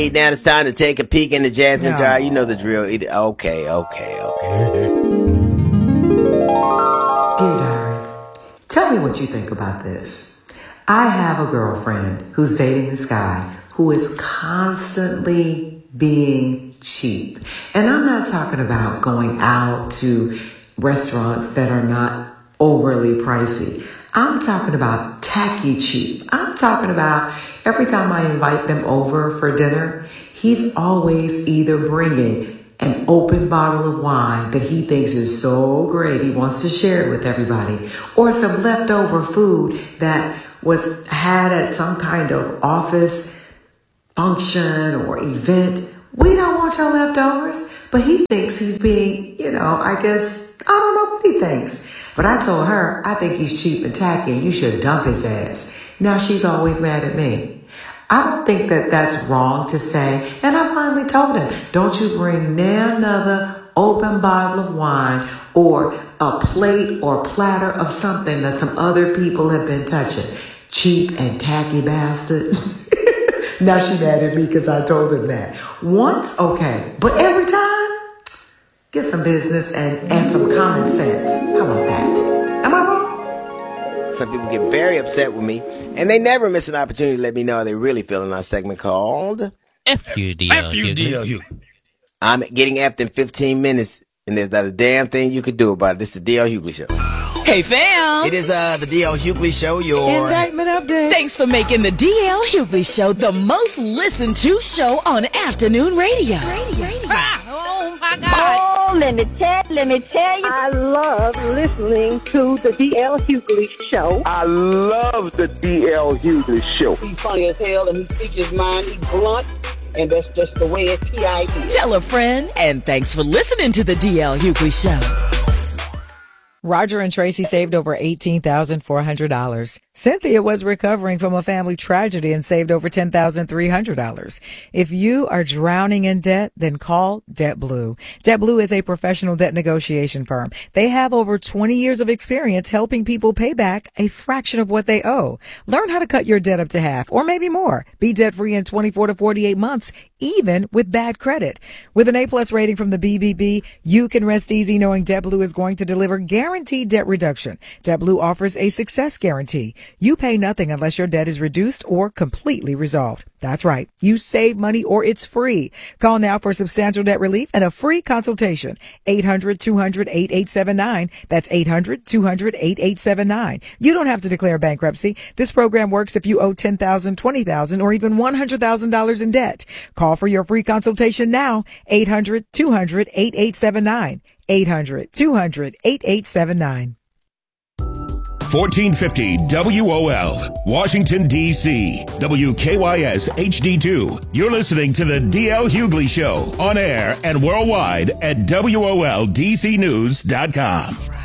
Now it's time to take a peek in the Jasmine jar. You know the drill. Okay. Dear Diary, tell me what you think about this. I have a girlfriend who's dating this guy who is constantly being cheap. And I'm not talking about going out to restaurants that are not overly pricey. I'm talking about tacky cheap. I'm talking about every time I invite them over for dinner, he's always either bringing an open bottle of wine that he thinks is so great he wants to share it with everybody, or some leftover food that was had at some kind of office function or event. We don't want your leftovers, but he thinks he's being, I don't know what he thinks. But I told her, I think he's cheap and tacky and you should dump his ass. Now she's always mad at me. I don't think that that's wrong to say. And I finally told him, don't you bring another open bottle of wine or a plate or platter of something that some other people have been touching. Cheap and tacky bastard. Now she mad at me because I told him that. Once, okay. But every time, get some business and some common sense. How about that? Am I wrong? Some people get very upset with me, and they never miss an opportunity to let me know how they really feel in our segment called FUDL. I'm getting effed in 15 minutes, and there's not a damn thing you can do about it. It's the D.L. Hughley Show. Hey, fam. It is the D.L. Hughley Show, your indictment update. Thanks for making the D.L. Hughley Show the most listened to show on afternoon radio. Oh, my God. Oh, let me tell you, I love listening to the D.L. Hughley Show. I love the D.L. Hughley Show. He's funny as hell, and he speaks his mind. He's blunt, and that's just the way it's P.I.D. Tell a friend, and thanks for listening to the D.L. Hughley Show. Roger and Tracy saved over $18,400. Cynthia was recovering from a family tragedy and saved over $10,300. If you are drowning in debt, then call JetBlue. JetBlue is a professional debt negotiation firm. They have over 20 years of experience helping people pay back a fraction of what they owe. Learn how to cut your debt up to half or maybe more. Be debt-free in 24 to 48 months, even with bad credit. With an A-plus rating from the BBB, you can rest easy knowing JetBlue is going to deliver guaranteed debt reduction. JetBlue offers a success guarantee. You pay nothing unless your debt is reduced or completely resolved. That's right. You save money or it's free. Call now for substantial debt relief and a free consultation. 800-200-8879. That's 800-200-8879. You don't have to declare bankruptcy. This program works if you owe $10,000, $20,000, or even $100,000 in debt. Call for your free consultation now. 800-200-8879. 800-200-8879. 1450 WOL, Washington, D.C. WKYS HD2. You're listening to the D.L. Hughley Show on air and worldwide at WOLDCnews.com.